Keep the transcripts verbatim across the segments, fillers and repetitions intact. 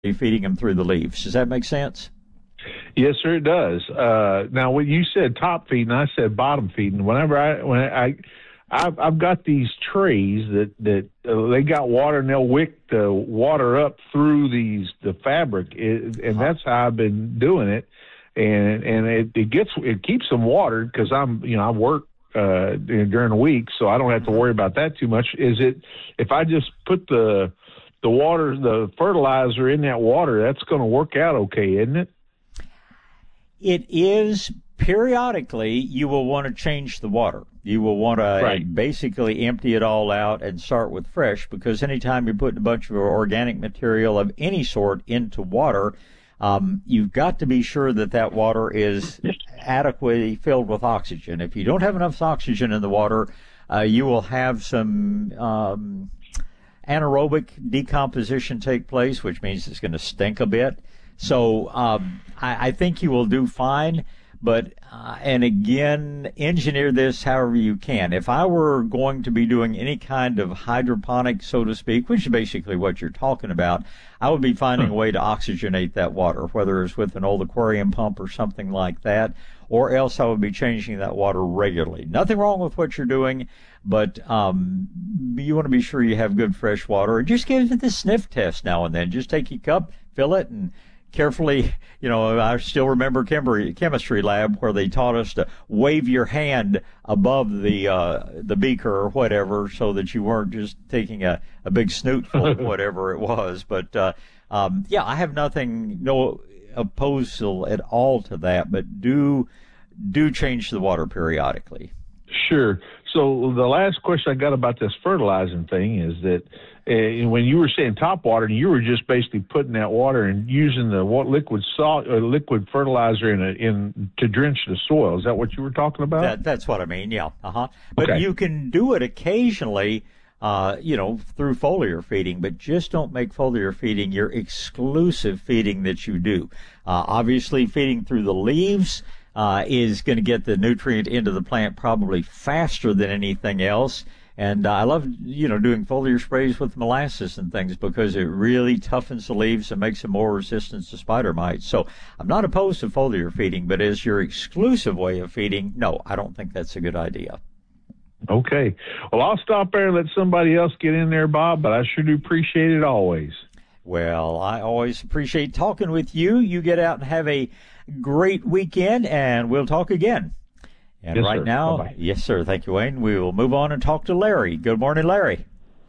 feeding them through the leaves. Does that make sense? Yes, sir, it does. Uh, now, when you said top feeding, I said bottom feeding. Whenever I, when I, I've, I've got these trays that that uh, they got water and they'll wick the water up through these the fabric, it, and that's how I've been doing it. And and it, it gets it keeps them watered because I'm you know I work uh, during the week, so I don't have to worry about that too much. Is it if I just put the the water the fertilizer in that water, that's going to work out okay, isn't it? It is. Periodically, you will want to change the water. You will want to right. basically empty it all out and start with fresh, because anytime you're putting a bunch of organic material of any sort into water, um, you've got to be sure that that water is adequately filled with oxygen. If you don't have enough oxygen in the water, uh, you will have some um, anaerobic decomposition take place, which means it's going to stink a bit. So um, I, I think you will do fine. But, uh, and again, engineer this however you can. If I were going to be doing any kind of hydroponic, so to speak, which is basically what you're talking about, I would be finding a way to oxygenate that water, whether it's with an old aquarium pump or something like that, or else I would be changing that water regularly. Nothing wrong with what you're doing, but um, you want to be sure you have good fresh water. And just give it the sniff test now and then. Just take your cup, fill it, and carefully, you know, I still remember chemistry lab where they taught us to wave your hand above the uh, the beaker or whatever, so that you weren't just taking a, a big snootful of whatever it was. But uh, um, yeah, I have nothing, no opposal at all to that. But do do change the water periodically. Sure. So the last question I got about this fertilizing thing is that uh, when you were saying top water, you were just basically putting that water and using the what, liquid salt or liquid fertilizer in a, in to drench the soil. Is that what you were talking about? That, that's what I mean. Yeah. Uh huh. But okay. You can do it occasionally, uh, you know, through foliar feeding. But just don't make foliar feeding your exclusive feeding that you do. Uh, obviously, feeding through the leaves Uh, is going to get the nutrient into the plant probably faster than anything else. And uh, I love, you know, doing foliar sprays with molasses and things because it really toughens the leaves and makes them more resistant to spider mites. So I'm not opposed to foliar feeding, but as your exclusive way of feeding, no, I don't think that's a good idea. Okay. Well, I'll stop there and let somebody else get in there, Bob, but I sure do appreciate it always. Well, I always appreciate talking with you. You get out and have a great weekend, and we'll talk again. And yes, right sir. now, Bye-bye. Yes, sir. Thank you, Wayne. We will move on and talk to Larry. Good morning, Larry.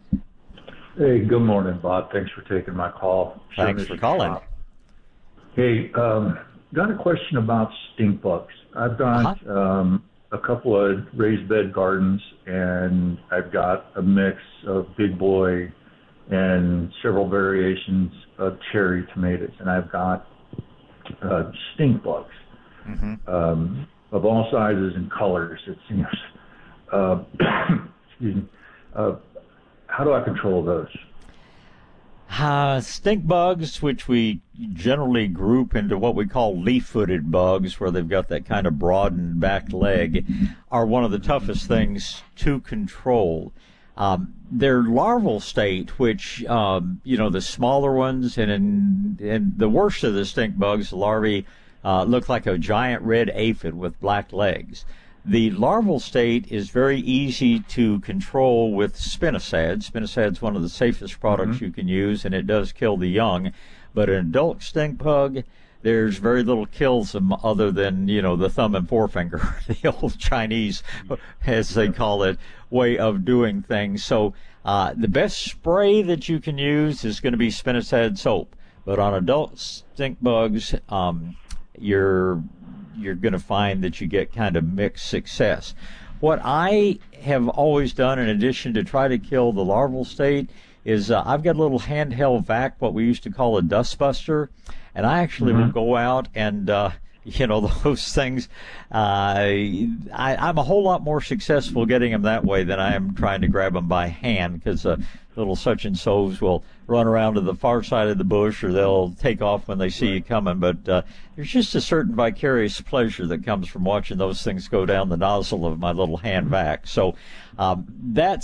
Hey, good morning, Bob. Thanks for taking my call. Thanks for calling. Bob. Hey, um, got a question about stink bugs. I've got uh-huh. um, a couple of raised bed gardens, and I've got a mix of big boy and several variations of cherry tomatoes, and I've got uh, stink bugs mm-hmm. um, of all sizes and colors, it seems. Uh, excuse me. Uh, how do I control those? Uh, stink bugs, which we generally group into what we call leaf-footed bugs, where they've got that kind of broadened back leg, are one of the toughest things to control. Um, their larval state, which, um, you know, the smaller ones and, in, and the worst of the stink bugs, the larvae, uh, look like a giant red aphid with black legs. The larval state is very easy to control with spinosad. Spinosad is one of the safest products mm-hmm. you can use, and it does kill the young. But an adult stink bug, there's very little kills them other than, you know, the thumb and forefinger, the old Chinese, as they call it, way of doing things. So uh, the best spray that you can use is going to be spinosad soap. But on adult stink bugs, um, you're you're going to find that you get kind of mixed success. What I have always done, in addition to try to kill the larval state, is uh, I've got a little handheld vac, what we used to call a dust buster, and I actually mm-hmm. will go out and, uh, you know, those things, uh, I, I'm a whole lot more successful getting them that way than I am trying to grab them by hand, because uh, little such and so's will run around to the far side of the bush, or they'll take off when they see right. you coming. But uh, there's just a certain vicarious pleasure that comes from watching those things go down the nozzle of my little hand vac. So um, that's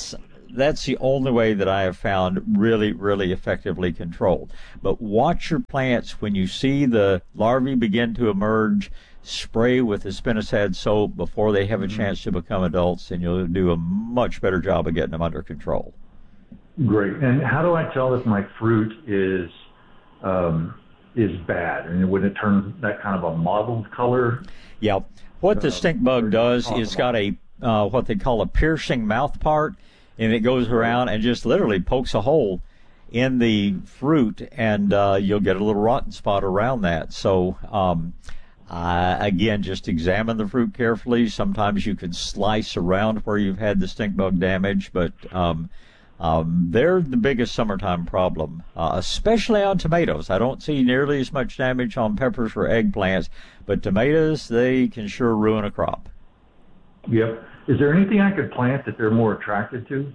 that's the only way that I have found really, really effectively controlled. But watch your plants when you see the larvae begin to emerge. Spray with the spinosad soap before they have a chance to become adults, and you'll do a much better job of getting them under control. Great. And how do I tell if my fruit is um, is bad? And would it turn that kind of a mottled color? Yeah. What the stink bug does is got a uh, what they call a piercing mouth part, and it goes around and just literally pokes a hole in the fruit, and uh, you'll get a little rotten spot around that. So. Um, Uh, again, just examine the fruit carefully. Sometimes you can slice around where you've had the stink bug damage, but um, um, they're the biggest summertime problem, uh, especially on tomatoes. I don't see nearly as much damage on peppers or eggplants, but tomatoes, they can sure ruin a crop. Yep. Is there anything I could plant that they're more attracted to?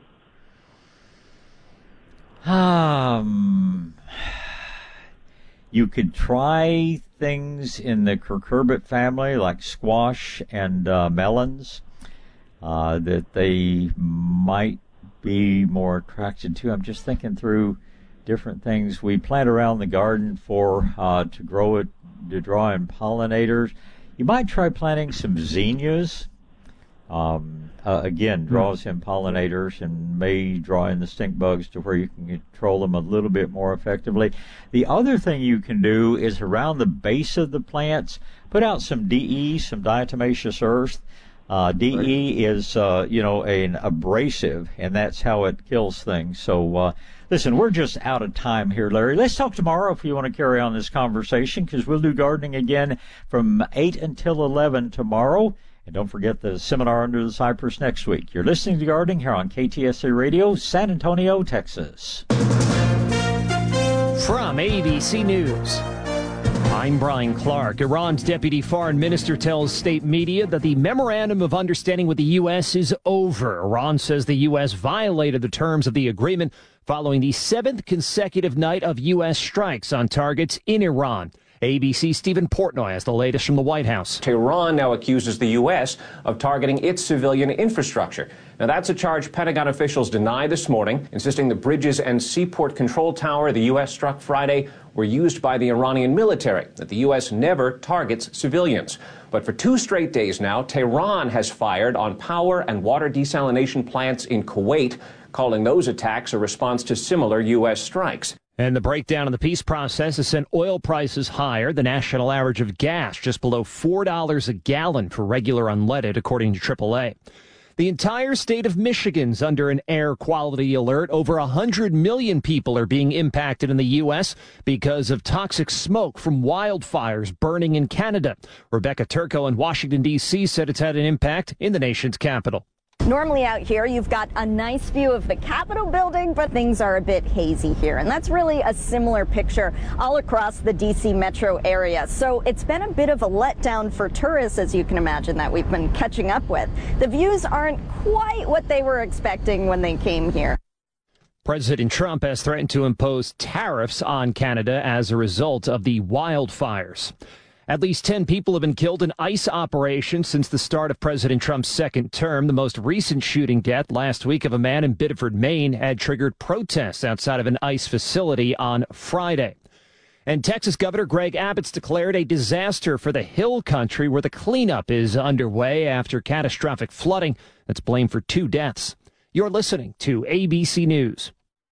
Um, you could try things in the cucurbit family like squash and uh, melons uh, that they might be more attracted to. I'm just thinking through different things we plant around the garden for uh, to grow it, to draw in pollinators. You might try planting some zinnias. Um, uh, again, draws in pollinators and may draw in the stink bugs to where you can control them a little bit more effectively. The other thing you can do is around the base of the plants, put out some D E, some diatomaceous earth. Uh, D E is, uh, you know, an abrasive, and that's how it kills things. So, uh, listen, we're just out of time here, Larry. Let's talk tomorrow if you want to carry on this conversation, because we'll do gardening again from eight until eleven tomorrow. And don't forget the seminar under the cypress next week. You're listening to Gardening here on K T S A Radio, San Antonio, Texas. From A B C News, I'm Brian Clark. Iran's deputy foreign minister tells state media that the memorandum of understanding with the U S is over. Iran says the U S violated the terms of the agreement following the seventh consecutive night of U S strikes on targets in Iran. A B C's Stephen Portnoy has the latest from the White House. Tehran now accuses the U S of targeting its civilian infrastructure. Now, that's a charge Pentagon officials deny this morning, insisting the bridges and seaport control tower the U S struck Friday were used by the Iranian military, that the U S never targets civilians. But for two straight days now, Tehran has fired on power and water desalination plants in Kuwait, calling those attacks a response to similar U S strikes. And the breakdown of the peace process has sent oil prices higher. The national average of gas just below four dollars a gallon for regular unleaded, according to triple A. The entire state of Michigan's under an air quality alert. Over one hundred million people are being impacted in the U S because of toxic smoke from wildfires burning in Canada. Rebecca Turco in Washington, D C said it's had an impact in the nation's capital. Normally out here, you've got a nice view of the Capitol building, but things are a bit hazy here. And that's really a similar picture all across the D C metro area. So it's been a bit of a letdown for tourists, as you can imagine, that we've been catching up with. The views aren't quite what they were expecting when they came here. President Trump has threatened to impose tariffs on Canada as a result of the wildfires. At least ten people have been killed in ICE operations since the start of President Trump's second term. The most recent shooting death last week of a man in Biddeford, Maine, had triggered protests outside of an ICE facility on Friday. And Texas Governor Greg Abbott's declared a disaster for the Hill Country, where the cleanup is underway after catastrophic flooding that's blamed for two deaths. You're listening to A B C News.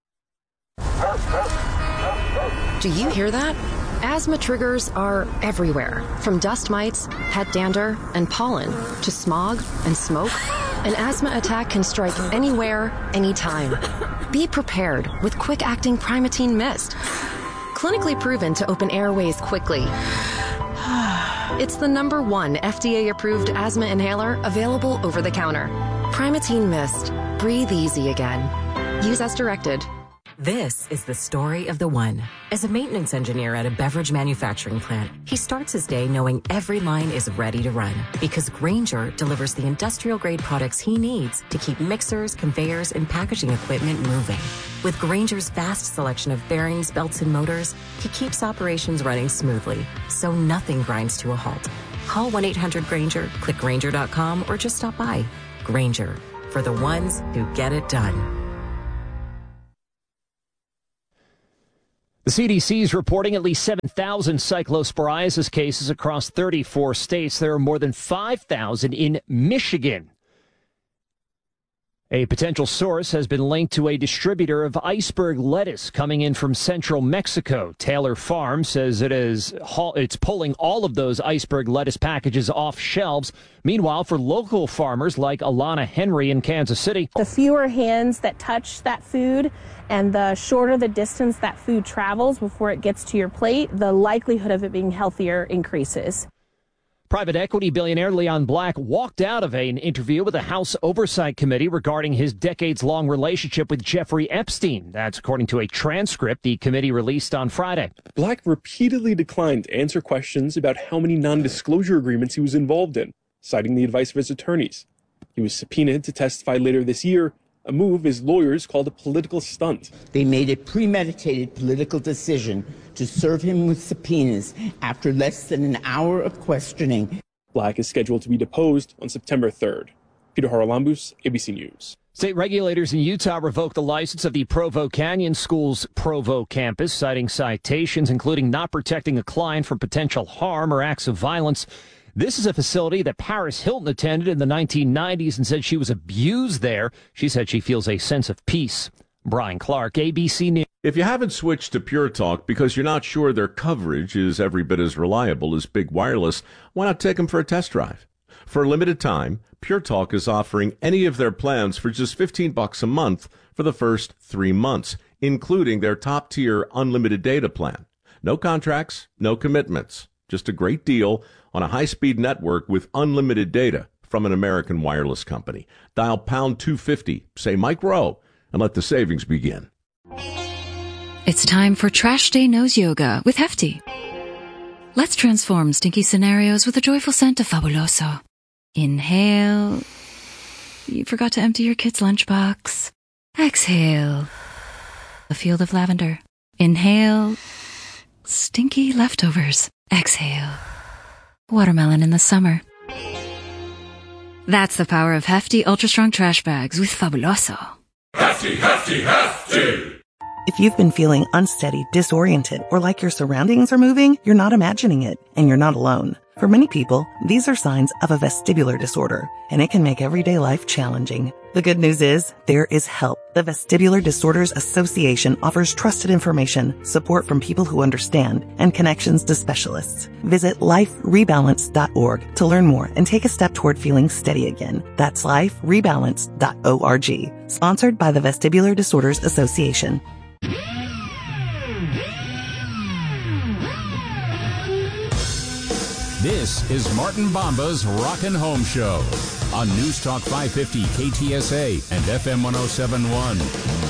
Do you hear that? Asthma triggers are everywhere, from dust mites, head dander, and pollen, to smog and smoke. An asthma attack can strike anywhere, anytime. Be prepared with quick-acting Primatene Mist. Clinically proven to open airways quickly. It's the number one F D A-approved asthma inhaler available over the counter. Primatene Mist. Breathe easy again. Use as directed. This is the story of the one. As a maintenance engineer at a beverage manufacturing plant, he starts his day knowing every line is ready to run because Grainger delivers the industrial-grade products he needs to keep mixers, conveyors, and packaging equipment moving. With Grainger's vast selection of bearings, belts, and motors, he keeps operations running smoothly, so nothing grinds to a halt. Call one eight hundred Grainger, click Grainger dot com, or just stop by. Grainger, for the ones who get it done. The C D C is reporting at least seven thousand cyclosporiasis cases across thirty-four states. There are more than five thousand in Michigan. A potential source has been linked to a distributor of iceberg lettuce coming in from central Mexico. Taylor Farm says it is it's pulling all of those iceberg lettuce packages off shelves. Meanwhile, for local farmers like Alana Henry in Kansas City, the fewer hands that touch that food and the shorter the distance that food travels before it gets to your plate, the likelihood of it being healthier increases. Private equity billionaire Leon Black walked out of an interview with the House Oversight Committee regarding his decades-long relationship with Jeffrey Epstein. That's according to a transcript the committee released on Friday. Black repeatedly declined to answer questions about how many non-disclosure agreements he was involved in, citing the advice of his attorneys. He was subpoenaed to testify later this year, a move his lawyers called a political stunt. They made a premeditated political decision to serve him with subpoenas after less than an hour of questioning. Black is scheduled to be deposed on September third. Peter Haralambous, A B C News. State regulators in Utah revoked the license of the Provo Canyon School's Provo campus, citing citations including not protecting a client from potential harm or acts of violence. This is a facility that Paris Hilton attended in the nineteen nineties and said she was abused there. She said she feels a sense of peace. Brian Clark, A B C News. If you haven't switched to Pure Talk because you're not sure their coverage is every bit as reliable as Big Wireless, why not take them for a test drive? For a limited time, Pure Talk is offering any of their plans for just fifteen bucks a month for the first three months, including their top-tier unlimited data plan. No contracts, no commitments. Just a great deal on a high-speed network with unlimited data from an American wireless company. Dial pound two fifty, say Mike Rowe, and let the savings begin. It's time for Trash Day Nose Yoga with Hefty. Let's transform stinky scenarios with a joyful scent of Fabuloso. Inhale. You forgot to empty your kid's lunchbox. Exhale. A field of lavender. Inhale. Stinky leftovers. Exhale. Watermelon in the summer. That's the power of Hefty Ultra Strong Trash Bags with Fabuloso. Hefty, Hefty, Hefty! If you've been feeling unsteady, disoriented, or like your surroundings are moving, you're not imagining it, and you're not alone. For many people, these are signs of a vestibular disorder, and it can make everyday life challenging. The good news is, there is help. The Vestibular Disorders Association offers trusted information, support from people who understand, and connections to specialists. Visit life rebalance dot org to learn more and take a step toward feeling steady again. That's life rebalance dot org. Sponsored by the Vestibular Disorders Association. This is Martin Bomba's Rockin' Home Show on News Talk five fifty K T S A and F M one oh seven point one.